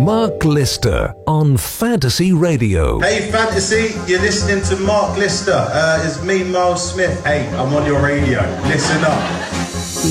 Mark Lister on Fantasy Radio. Hey Fantasy, you're listening to Mark Lister. It's me, Miles Smith. Hey, I'm on your radio. Listen up.